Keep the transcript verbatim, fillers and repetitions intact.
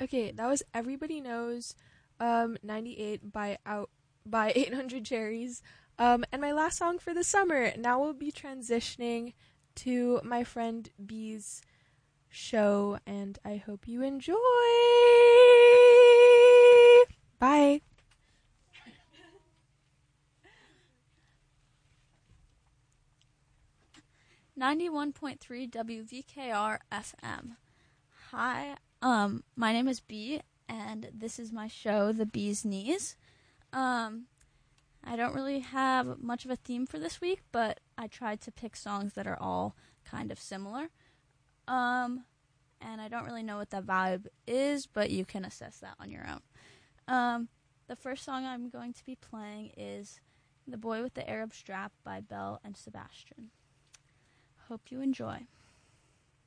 Okay, that was Everybody Knows um, ninety-eight by out by eight hundred Cherries. Um, and my last song for the summer. Now we'll be transitioning to my friend B's show, and I hope you enjoy. Bye. ninety-one point three W V K R F M. Hi, um, my name is B, and this is my show, The Bee's Knees. Um, I don't really have much of a theme for this week, but I tried to pick songs that are all kind of similar. Um, and I don't really know what that vibe is, but you can assess that on your own. Um, the first song I'm going to be playing is The Boy with the Arab Strap by Belle and Sebastian. Hope you enjoy.